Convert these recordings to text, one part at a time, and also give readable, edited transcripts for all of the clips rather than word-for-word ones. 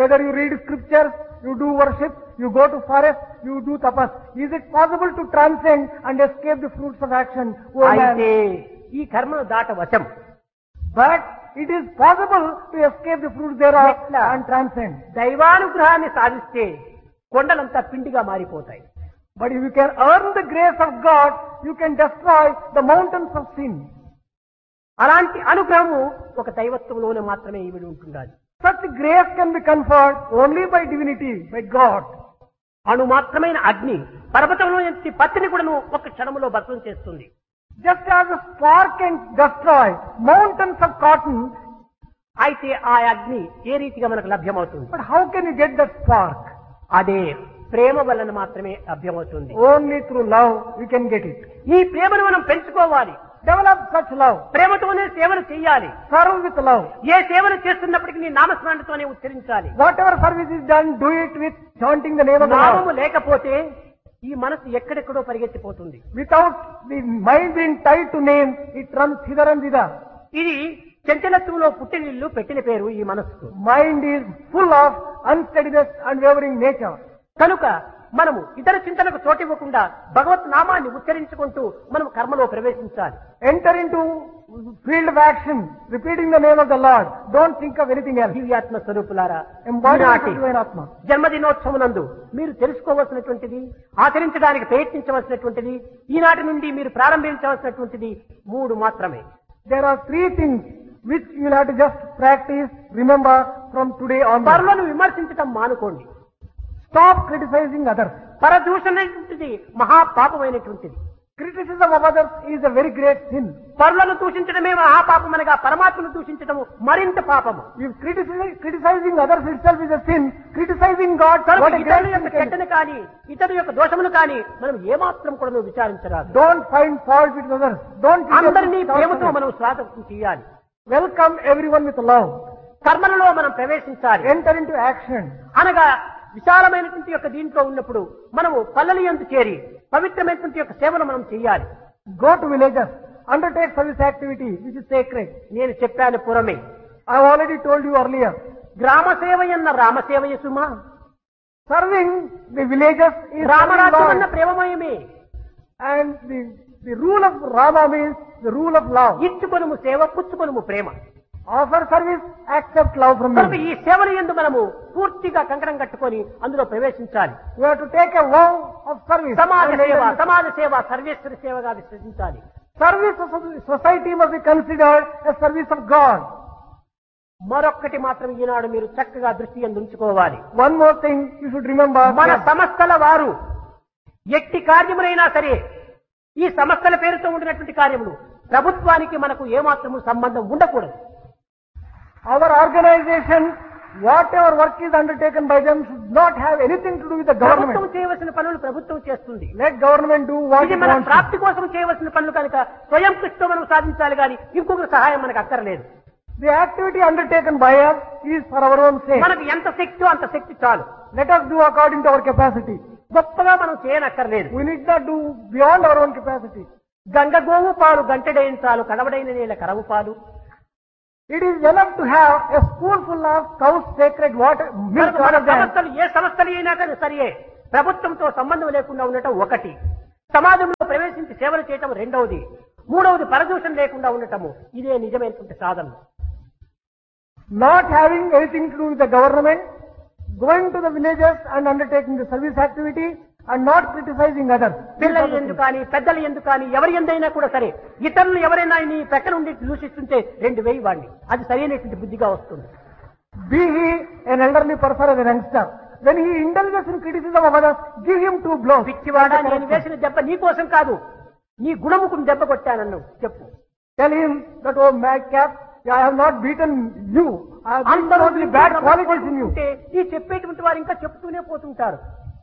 whether you read scriptures, you do worship, you go to forest, you do tapas. Is it possible to transcend and escape the fruits of action? Oh అయితే man. ఈ కర్మను దాటవశం. But it is possible to escape the fruits thereof ఎట్లా? and transcend. దైవానుగ్రహాన్ని సాధిస్తే కొండలంతా పిండిగా మారిపోతాయి. But if you can earn the grace of God, you can destroy the mountains of sin. అలాంటి అనుగ్రహము ఒక దైవత్వంలోనే మాత్రమే ఇవిడి ఉంటుండాలి. Such grace can be conferred only by divinity, by God. అణు మాత్రమైన అగ్ని పర్వతంలో నుంచి పత్తిని కూడా ఒక క్షణంలో భస్మం చేస్తుంది. Just as a spark can destroy mountains of cotton, అయితే ఆ అగ్ని ఏ రీతిగా మనకు లభ్యమవుతుంది? but how can you get that spark? అదే ప్రేమ వలన మాత్రమే లభ్యమవుతుంది. Only through love we can get it. ఈ ప్రేమను మనం పెంచుకోవాలి. Develop such love. ప్రేమతోనే సేవలు చేయాలి. Serve with love. ఏ సేవలు చేస్తున్నప్పటికీ నీ నామస్మరణతోనే ఉచ్చరించాలి. Whatever service is done, do it with chanting the name of the నామము Lord. లేకపోతే ఈ మనసు ఎక్కడెక్కడో పరిగెత్తిపోతుంది. Without the mind being tied to name, it runs hither and thither. ఇది చంచలత్వంలో పుట్టినిల్లు పెట్టిన పేరు ఈ మనస్సుకు. Mind is full of unsteadiness and wavering nature. కనుక మనము ఇతర చింతనకు చోటివ్వకుండా భగవత్ నామాన్ని ఉచ్చరించుకుంటూ మనం కర్మలో ప్రవేశించాలి. Enter into field of action, repeating the name of the Lord. Don't think of anything else. దివ్యాత్మ స్వరూపులారా, Embodiment ఈనాటి of divine Atma. జన్మదినోత్సవమునందు మీరు తెలుసుకోవలసినటువంటిది, ఆచరించడానికి ప్రయత్నించవలసినటువంటిది, ఈనాటి నుండి మీరు ప్రారంభించవలసినటువంటిది 3 మాత్రమే. There are 3 things which you will have to just practice, remember from today onwards. పరులను విమర్శించటం మానుకోండి. Stop criticizing others. పరదూషణమైనటువంటిది మహాపాపమైనటువంటిది. Criticism of others is a very great sin. పరులను దూషించడమే మహాపాపమనగా పరమాత్మను దూషించడము మరింత పాపము. If criticizing others itself is a sin, criticizing God, కనుక what a great ఇతరుల sin యొక్క it can be. చెడ్డను కానీ ఇతరుల యొక్క దోషమును కానీ మనం ఏమాత్రం కూడా విచారించరాదు. Don't find fault with others. Don't అందరినీ criticize ప్రేమతో others. మనం స్వాగతం చేయాలి. Welcome everyone with love. కర్మలలో మనం ప్రవేశించాలి. Enter into action. అనగా విశాలమైనటువంటి యొక్క దీంట్లో ఉన్నప్పుడు మనము పల్లెల యందు చేరి పవిత్రమైనటువంటి యొక్క సేవను మనం చేయాలి. Go to villages. Undertake service activity which is sacred. నేను చెప్పాను పురమే. I have already told you earlier. గ్రామ సేవయన్న రామసేవయ సుమా. Serving the villages is రామరాజ్యం అన్న serving Lord. ప్రేమమయమే. And the rule of Rama means the rule of love. ఇచ్చుకొనుము సేవ, పుచ్చుకొనుము ప్రేమ. Offer service, accept love from కనుక me. ఈ సేవల యందు మనము పూర్తిగా కంకణం కట్టుకొని అందులో ప్రవేశించాలి. You have to take a vow of service. సమాజ And సేవ, enter- సమాజ సేవ సర్వేశ్వరి సేవగా విశ్వసించాలి. Service of society must be considered a service of God. మరొక్కటి మాత్రం ఈనాడు మీరు చక్కగా దృష్టి యందు ఉంచుకోవాలి. One more thing you should remember. మన సంస్థల వారు ఎట్టి కార్యములైనా సరే ఈ సంస్థల పేరుతో ఉండినటువంటి కార్యములు ప్రభుత్వానికి మనకు ఏమాత్రము సంబంధం ఉండకూడదు. Our organization, whatever work is undertaken by them, should not have anything to do with the ప్రభుత్వం government. చేయవలసిన పనులు ప్రభుత్వం చేస్తుంది. Let government do what ఇది it మన wants to. ప్రాప్తి కోసం చేయవలసిన పనులు కనుక స్వయం కృషితో మనం సాధించాలి కానీ ఇంకొక సహాయం మనకు అక్కర్లేదు. The activity undertaken by us is for our own sake. మనకు ఎంత శక్తి అంత శక్తి చాలు. Let us do according to our capacity. గొప్పగా మనం చేయనక్కర్లేదు. We need not do beyond our own capacity. Ganga గోవు పాలు గంటెడైన చాలు, కడవడైన నేల కరవు పాలు. It is enough to have a spoonful of cow's sacred water, milk కనుక మన water than సంస్థలు ఏ సంస్థలు అయినా కానీ సరే ప్రభుత్వంతో సంబంధం లేకుండా ఉండటం ఒకటి, సమాజంలో ప్రవేశించి సేవలు చేయటం రెండవది, మూడవది పరదూషణ లేకుండా ఉండటము. ఇదే నిజమైనటువంటి సాధన. not having anything to do with the government, going to the villages and undertaking the service activity and not criticizing others. పిల్లలు ఎందుకు కానీ పెద్దలు ఎందుకు కానీ ఎవరి ఎందైనా కూడా సరే ఇతరులు ఎవరైనా నీ ప్రక్కన ఉండి దూషిస్తుంటే 2 వేయి వాడిని, అది సరైనటువంటి బుద్ధిగా వస్తుంది. Be he an elderly person or a youngster, when he indulges in criticism of others, give him 2 blows. పిచ్చివాడా, నేను వేసిన దెబ్బ నీ కోసం కాదు, నీ గుణముకు దెబ్బ కొట్టానన్ను చెప్పు. Tell him that, oh madcap, I have not beaten you. I have అందరూ beaten only bad qualities in you. ఉంటే ఈ చెప్పేటువంటి వారు ఇంకా చెప్తూనే పోతుంటారు.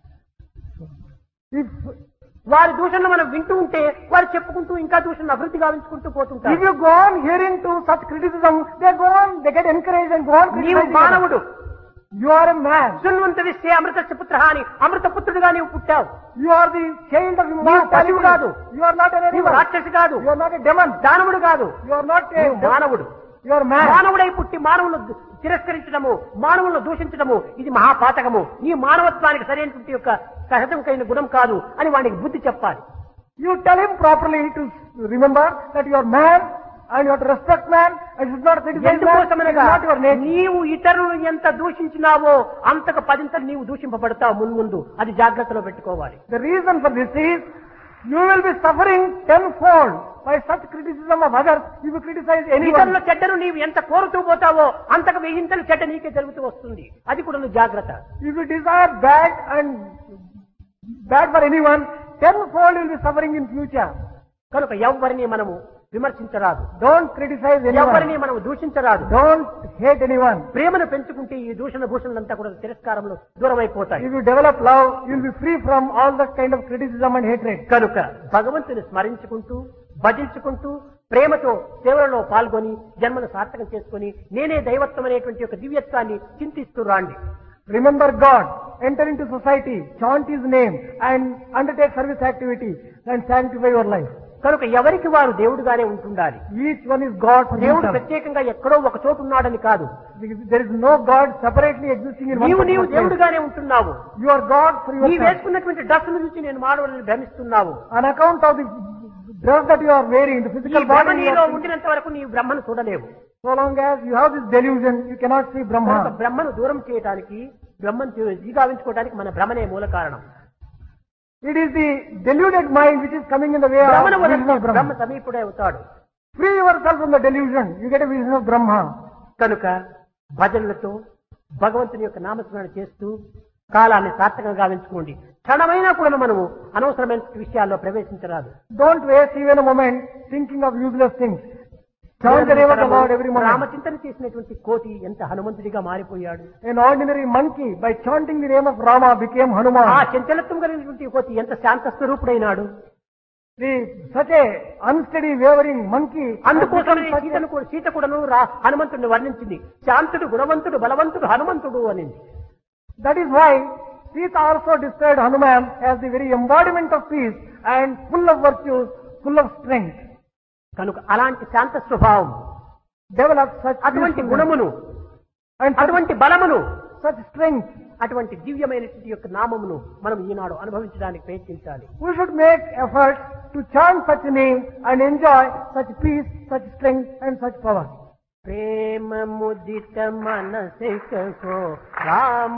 If వారి దూషణలు మనం వింటూ ఉంటే వారు చెప్పుకుంటూ ఇంకా దూషణ అభివృద్ధి గావించుకుంటూ పోతుంటారు. you go on hearing to such criticism, they get encouraged and go on నీవు criticizing మానవుడు. others. You are a man. శృణ్వంత విశ్వే అమృతస్య పుత్రః అని అమృత పుత్రుడుగా నీవు పుట్టావు. You are the child of నీవు పశువు immortality. కాదు, You are not an నీవు animal. రాక్షసి కాదు, You are not a demon. దానవుడు కాదు, You are not a నీవు మానవుడు. You are man. మానవుడై పుట్టి మానవులు తిరస్కరించడము, మానవులను దూషించడము ఇది మహాపాతకము. నీ మానవత్వానికి సరైనటువంటి యొక్క సహజమైన గుణం కాదు అని వాడికి బుద్ధి చెప్పాలి. You tell him properly to remember that you are man and you have to respect man and should not criticize man. ఎందుకోసమనగా Not your nature. నీవు ఇతరులను ఎంత దూషించినావో అంతకు పదింతలు నీవు దూషింపబడతావు మున్ముందు. అది జాగ్రత్తలో పెట్టుకోవాలి. The reason for this is you will be suffering tenfold by such criticism of others if you criticize ఇతరుల anyone. చెడ్డను నీవు ఎంత కోరుతూ పోతావో అంతకు వెయ్యింతలు చెడ్డ నీకే జరుగుతూ వస్తుంది. అది కూడా నువ్వు జాగ్రత్త. If you desire bad for anyone, tenfold you will be suffering in future. కనుక ఎవరిని మనము విమర్శించరాదు, Don't criticize ఎవరిని anyone. మనము దూషించరాదు. Don't hate anyone. ప్రేమను పెంచుకుంటే ఈ దూషణ భూషణలంతా కూడా తిరస్కారంలో దూరం అయిపోతాయి. If you develop love, you will be free from all that kind of criticism and hatred. కనుక భగవంతుని స్మరించుకుంటూ భజించుకుంటూ ప్రేమతో సేవలలో పాల్గొని జన్మను సార్థకం చేసుకుని నేనే దైవత్వం అనేటువంటి ఒక దివ్యత్వాన్ని చింతిస్తూ రాండి. Remember God, enter into society, chant His name and undertake service activity and sanctify your life. కనుక ఎవరికి వారు దేవుడుగానే ఉంటుండాలి. Each one is God for దేవుడు himself. ప్రత్యేకంగా ఎక్కడో ఒక చోటు ఉన్నాడని కాదు. There is no God separately existing in one నీవు particular place. దేవుడుగానే ఉంటున్నావు. You are God for నీ yourself. వేసుకున్నటువంటి డ్రెస్సును చూసి నేను మానవులను భ్రమిస్తున్నావు. On account of the dress that you are wearing, the ఈ physical భ్రమ body, you నీలో are- ఉండినంత వరకు నీవు బ్రహ్మను చూడలేవు. so long as you have this delusion, you cannot see కనుక Brahma. బ్రహ్మను దూరం చేయడానికి బ్రహ్మను జీగావించుకోవడానికి మన భ్రమనే మూల కారణం. It is the deluded mind which is coming in the way of భ్రమను vision of Brahma Brahma. సమీపుడే అవుతాడు. Free yourself from the delusion, you get a vision of Brahma. కనుక భజనలతో భగవంతుని యొక్క నామస్మరణ చేస్తూ కాలాన్ని సార్థకంగా గావించుకోండి. క్షణమైనా కూడా మనము అనవసరమైన విషయాల్లో ప్రవేశించరాదు. Don't waste even a moment thinking of useless things. Chant the name of the Lord every moment. రామచింతన చేసినటువంటి కోతి ఎంత హనుమంతుడిగా మారిపోయాడు. An ordinary monkey, by chanting the name of Rama, became ఆ Hanuman. చంచలత్వం కలిగినటువంటి కోతి ఎంత శాంత స్వరూపుడైనాడు. Such a unsteady, wavering monkey. అందుకోసమే has become such a- Sita కూడాను హనుమంతుడిని వర్ణించింది. శాంతుడు, గుణవంతుడు, బలవంతుడు, హనుమంతుడు అనింది. That is why Sita also described Hanuman as the very embodiment of peace and full of virtues, full of strength. కనుక అలాంటి శాంత స్వభావం, Develop such అటువంటి peacefulness గుణమును, and అటువంటి బలమును, such strength. అటువంటి దివ్యమైనటువంటి యొక్క నామమును మనం ఈనాడు అనుభవించడానికి ప్రయత్నించాలి. We should make efforts to chant such name and enjoy such peace, such strength and such power. Prema ముదిత మనసికో Rama